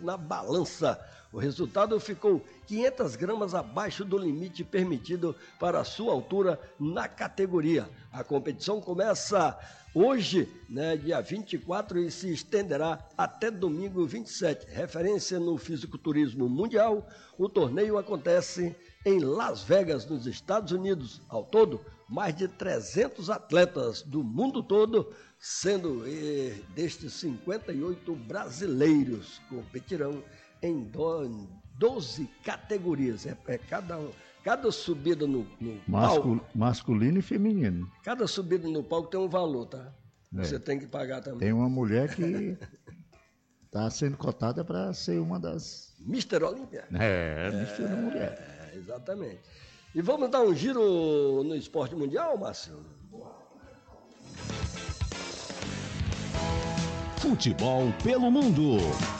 na balança. O resultado ficou 500 gramas abaixo do limite permitido para a sua altura na categoria. A competição começa hoje, dia 24, e se estenderá até domingo 27. Referência no fisiculturismo mundial, o torneio acontece em Las Vegas, nos Estados Unidos. Ao todo, mais de 300 atletas do mundo todo, sendo destes 58 brasileiros, competirão em 12 categorias. Cada subida no palco... Masculino e feminino. Cada subida no palco tem um valor, tá? Você tem que pagar também. Tem uma mulher que está sendo cotada para ser uma das... Mister Olímpia. Mister Mulher. Exatamente. E vamos dar um giro no esporte mundial, Márcio? Futebol pelo mundo.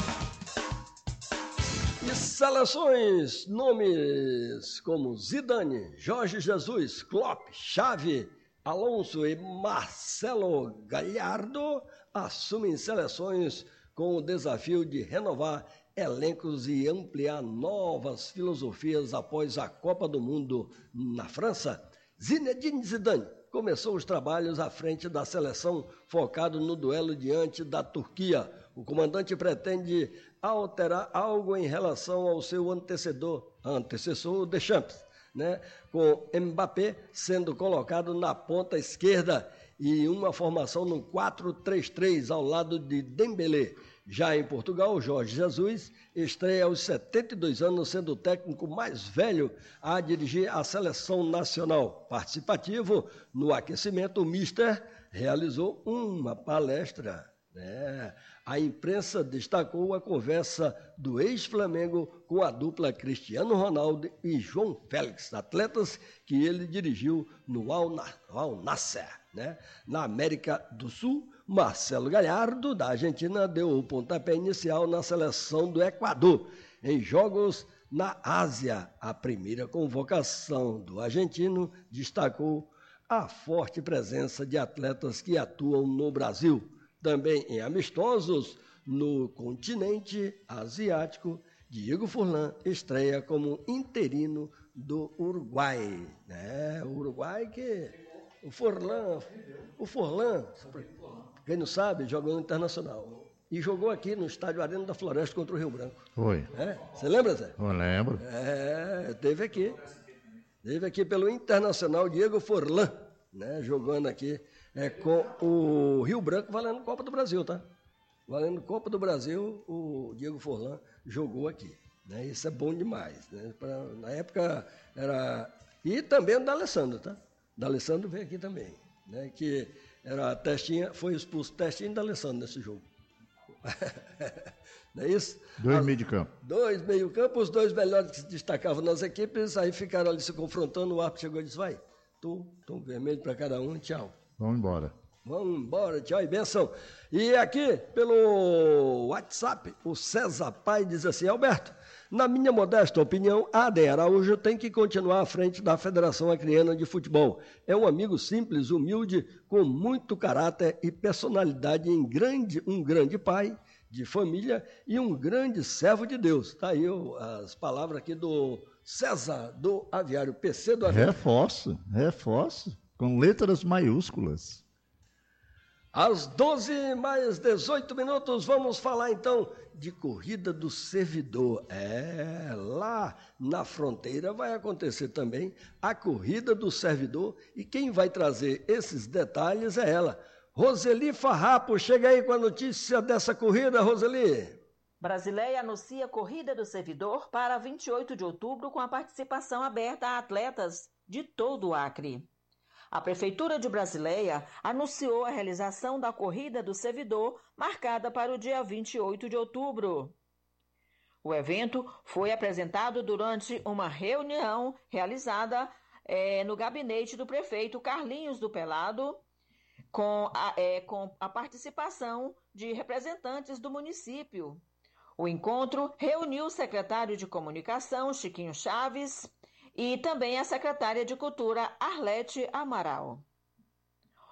E seleções, nomes como Zidane, Jorge Jesus, Klopp, Xavi, Alonso e Marcelo Gallardo assumem seleções com o desafio de renovar elencos e ampliar novas filosofias após a Copa do Mundo na França. Zinedine Zidane começou os trabalhos à frente da seleção focado no duelo diante da Turquia. O comandante pretende alterar algo em relação ao seu antecessor Deschamps, com Mbappé sendo colocado na ponta esquerda e uma formação no 4-3-3 ao lado de Dembélé. Já em Portugal, Jorge Jesus estreia aos 72 anos, sendo o técnico mais velho a dirigir a seleção nacional. Participativo no aquecimento, o Mister realizou uma palestra. A imprensa destacou a conversa do ex-Flamengo com a dupla Cristiano Ronaldo e João Félix, atletas que ele dirigiu no Al-Nassr. Na América do Sul, Marcelo Gallardo, da Argentina, deu o pontapé inicial na seleção do Equador. Em jogos na Ásia, a primeira convocação do argentino destacou a forte presença de atletas que atuam no Brasil. Também em amistosos no continente asiático, Diego Forlán estreia como interino do Uruguai. O Uruguai que... O Forlán, quem não sabe, jogou no Internacional. E jogou aqui no estádio Arena da Floresta contra o Rio Branco. Foi. Você lembra, Zé? Eu lembro. Teve aqui. Teve aqui pelo Internacional Diego Forlán, jogando aqui com o Rio Branco, valendo Copa do Brasil, tá? Valendo Copa do Brasil, o Diego Forlán jogou aqui. Isso é bom demais. Na época era... E também o D'Alessandro, tá? D'Alessandro veio aqui também, que era Testinha, foi expulso Testinha e D'Alessandro nesse jogo. Não é isso? Dois meio de campo. Dois meio campo, os dois melhores que se destacavam nas equipes, aí ficaram ali se confrontando, o árbitro chegou e disse, vai, tom vermelho para cada um, tchau. Vamos embora. Vamos embora, tchau e benção. E aqui, pelo WhatsApp, o César Pai diz assim, Alberto, na minha modesta opinião, a ADE Araújo tem que continuar à frente da Federação Acreana de Futebol. É um amigo simples, humilde, com muito caráter e personalidade, um grande pai de família e um grande servo de Deus. Está aí as palavras aqui do César, do Aviário, PC do Aviário. Reforço, com letras maiúsculas. Às 12 mais 18 minutos, vamos falar então de Corrida do Servidor. Lá na fronteira vai acontecer também a Corrida do Servidor e quem vai trazer esses detalhes é ela. Roseli Farrapo, chega aí com a notícia dessa corrida, Roseli. Brasileia anuncia Corrida do Servidor para 28 de outubro com a participação aberta a atletas de todo o Acre. A Prefeitura de Brasileia anunciou a realização da Corrida do Servidor, marcada para o dia 28 de outubro. O evento foi apresentado durante uma reunião realizada no gabinete do prefeito Carlinhos do Pelado, com a participação de representantes do município. O encontro reuniu o secretário de Comunicação, Chiquinho Chaves, e também a secretária de Cultura, Arlete Amaral.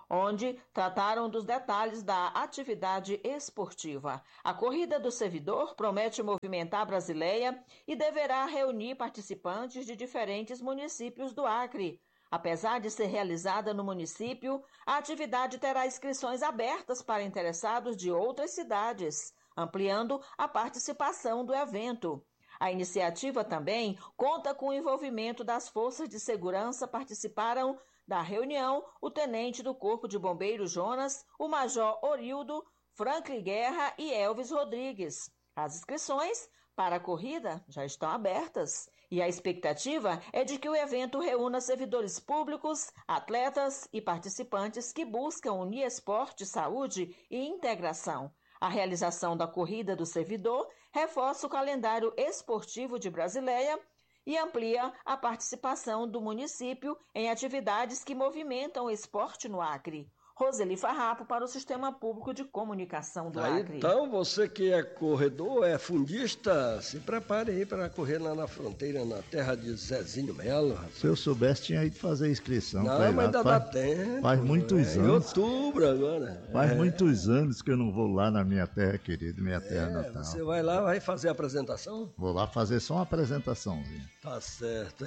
onde trataram dos detalhes da atividade esportiva. A Corrida do Servidor promete movimentar a Brasileia e deverá reunir participantes de diferentes municípios do Acre. Apesar de ser realizada no município, a atividade terá inscrições abertas para interessados de outras cidades, ampliando a participação do evento. A iniciativa também conta com o envolvimento das forças de segurança. Participaram da reunião o tenente do Corpo de Bombeiros Jonas, o major Orildo, Franklin Guerra e Elvis Rodrigues. As inscrições para a corrida já estão abertas e a expectativa é de que o evento reúna servidores públicos, atletas e participantes que buscam unir esporte, saúde e integração. A realização da Corrida do Servidor reforça o calendário esportivo de Brasileia e amplia a participação do município em atividades que movimentam o esporte no Acre. Roseli Farrapo para o Sistema Público de Comunicação do Acre. Então, você que é corredor, é fundista, se prepare aí para correr lá na fronteira, na terra de Zezinho Melo. Se eu soubesse, tinha ido fazer inscrição. Não, mas ainda dá tempo. Faz muitos anos. Em outubro agora. Faz muitos anos que eu não vou lá na minha terra querida, minha terra natal. Você vai lá, vai fazer a apresentação? Vou lá fazer só uma apresentaçãozinha. Tá certo.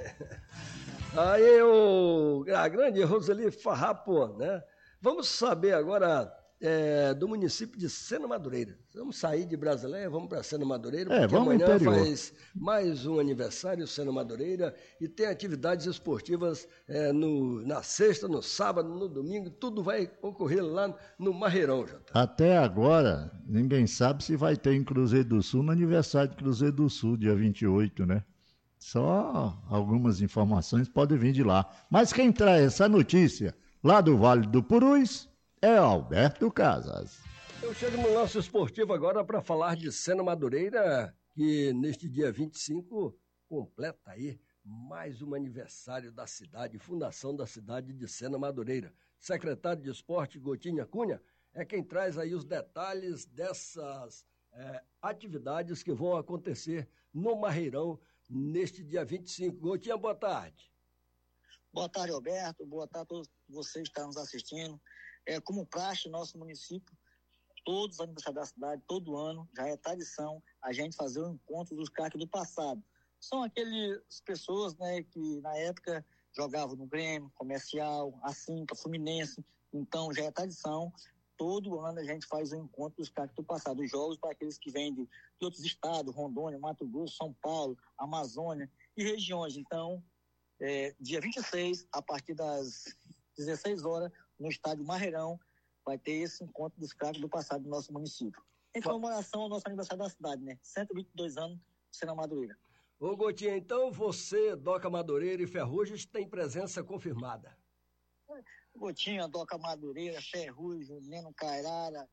Aí a grande Roseli Farrapo, né? Vamos saber agora do município de Sena Madureira. Vamos sair de Brasileia, vamos para Sena Madureira, porque amanhã faz mais um aniversário Sena Madureira e tem atividades esportivas na sexta, no sábado, no domingo, tudo vai ocorrer lá no Marreirão. Até agora, ninguém sabe se vai ter em Cruzeiro do Sul, no aniversário de Cruzeiro do Sul, dia 28, né? Só algumas informações podem vir de lá. Mas quem traz essa notícia lá do Vale do Purus é Alberto Casas. Eu chego no lance esportivo agora para falar de Sena Madureira, que neste dia 25 completa aí mais um aniversário da cidade, fundação da cidade de Sena Madureira. Secretário de Esporte, Gotinha Cunha, é quem traz aí os detalhes dessas atividades que vão acontecer no Marreirão neste dia 25. Gotinha, boa tarde. Boa tarde, Alberto. Boa tarde a todos vocês que estão nos assistindo. Como praxe, nosso município, todos os aniversários da cidade, todo ano, já é tradição a gente fazer o encontro dos craques do passado. São aquelas pessoas, né, que na época jogavam no Grêmio, Comercial, Acinca, Fluminense. Então já é tradição. Todo ano a gente faz o encontro dos craques do passado. Os jogos para aqueles que vêm de outros estados, Rondônia, Mato Grosso, São Paulo, Amazônia e regiões. Então, dia 26, a partir das 16 horas, no estádio Marreirão, vai ter esse encontro dos craques do passado do nosso município. Em comemoração ao nosso aniversário da cidade, né? 122 anos de Sena Madureira. Ô Gotinha, então você, Doca Madureira e Ferrugem, tem presença confirmada? Gotinha, Doca Madureira, Ferrugem, Neno Cairara,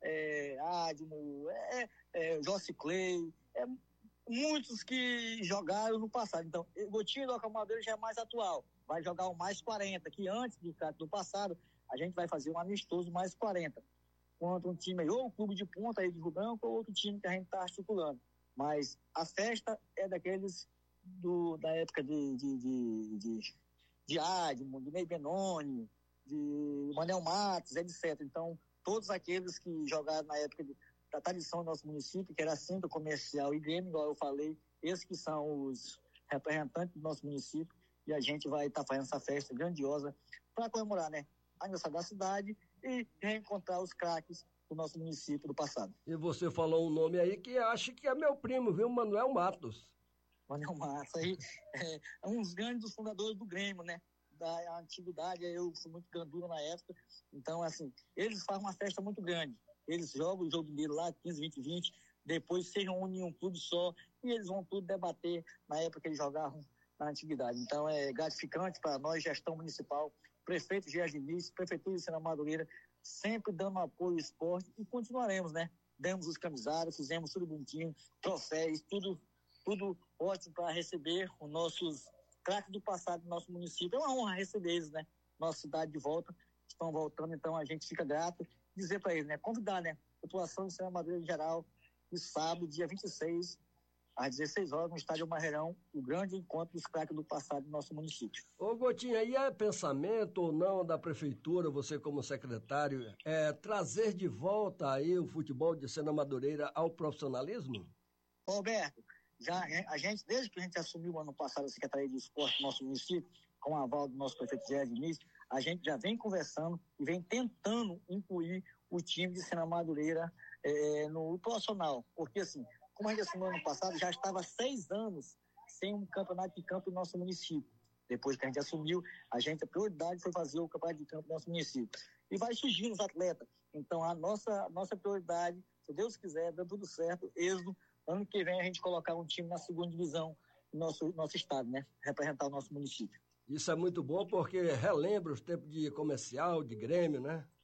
Admo, Jossi Clay, muitos que jogaram no passado. Então, Gotinha e Doca Madureira já é mais atual. Vai jogar o mais 40, que antes do passado, a gente vai fazer um amistoso mais 40. Contra um time, ou o clube de ponta aí de Rio Branco, ou outro time que a gente está articulando. Mas a festa é daqueles da época de Admo, de Ney Benoni, de Manel Matos, etc. Então, todos aqueles que jogaram na época da tradição do nosso município, que era Centro Comercial e Grêmio, igual eu falei, esses que são os representantes do nosso município, e a gente vai estar fazendo essa festa grandiosa para comemorar, né, a aniversário da cidade e reencontrar os craques do nosso município do passado. E você falou um nome aí que acho que é meu primo, viu? Manuel Matos. Manuel Matos, aí é um dos grandes fundadores do Grêmio, né? Da antiguidade, eu fui muito gandula na época, então assim, eles fazem uma festa muito grande, eles jogam o jogo inteiro lá, 15, 20, 20, depois se reúnem em um clube só, e eles vão tudo debater na época que eles jogavam na antiguidade. Então é gratificante para nós, gestão municipal, prefeito Gerard Diniz, prefeitura de Sena Madureira, sempre dando apoio ao esporte, e continuaremos, né? Demos os camisários, fizemos tudo bonitinho, troféus, tudo ótimo para receber os nossos craques do passado do nosso município. É uma honra receber eles, né? Nossa cidade de volta, estão voltando, então a gente fica grato. Dizer para eles, né? Convidar, né? A população de Sena Madureira em geral, no sábado, dia 26, às 16 horas, no Estádio Marreirão, o grande encontro dos craques do passado do nosso município. Ô Gotinha, e é pensamento ou não da prefeitura, você como secretário, trazer de volta aí o futebol de Sena Madureira ao profissionalismo? Roberto, a gente, desde que a gente assumiu ano passado a Secretaria de Esporte do nosso município, com o aval do nosso prefeito Zé Diniz, a gente já vem conversando e vem tentando incluir o time de Sena Madureira no profissional, porque assim, como a gente assumiu ano passado, já estava 6 anos sem um campeonato de campo no nosso município. Depois que a gente assumiu, a prioridade foi fazer o campeonato de campo no nosso município. E vai surgindo os atletas. Então, a nossa prioridade, se Deus quiser, dando tudo certo, êxodo, ano que vem a gente colocar um time na 2ª divisão do nosso estado, né? Representar o nosso município. Isso é muito bom porque relembra os tempos de comercial, de Grêmio, né?